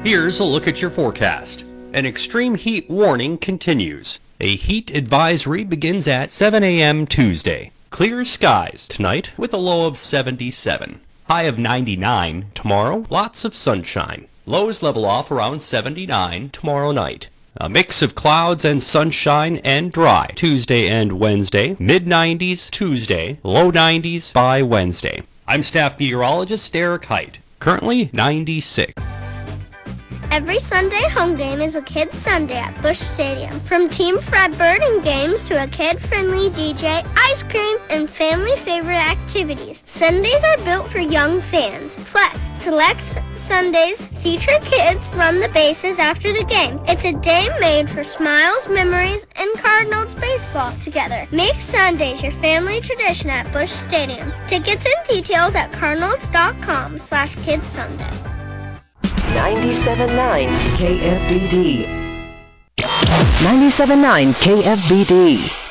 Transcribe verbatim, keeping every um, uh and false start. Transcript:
Here's a look at your forecast. An extreme heat warning continues. A heat advisory begins at seven a m Tuesday. Clear skies tonight with a low of seventy-seven. High of ninety-nine tomorrow. Lots of sunshine. Lows level off around seventy-nine tomorrow night. A mix of clouds and sunshine and dry Tuesday and Wednesday. Mid nineties Tuesday. Low nineties by Wednesday. I'm staff meteorologist Eric Height. Currently ninety-six. Every Sunday home game is a Kids Sunday at Busch Stadium. From Team Fredbird and games to a kid-friendly D J, ice cream, and family favorite activities. Sundays are built for young fans. Plus, select Sundays feature kids run the bases after the game. It's a day made for smiles, memories, and Cardinals baseball together. Make Sundays your family tradition at Busch Stadium. Tickets and details at cardinals.com slash kids Sunday. ninety-seven point nine K F B D. ninety-seven point nine K F B D.